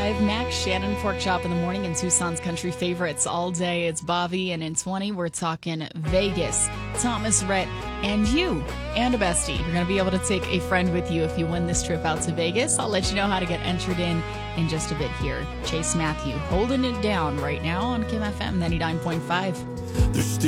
5. Max Shannon Pork Chop in the morning and Tucson's country favorites all day. It's Bobby, and in 20, we're talking Vegas. Thomas Rhett and you and a bestie. You're going to be able to take a friend with you if you win this trip out to Vegas. I'll let you know how to get entered in just a bit here. Chase Matthew holding it down right now on Kim FM 99.5.